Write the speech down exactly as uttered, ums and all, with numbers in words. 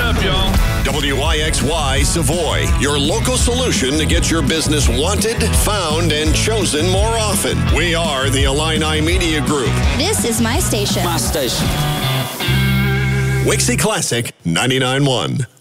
up, y'all? W Y X Y Savoy, your local solution to get your business wanted, found, and chosen more often. We are the Illini Media Group. This is my station. My station. Wixie Classic ninety-nine point one.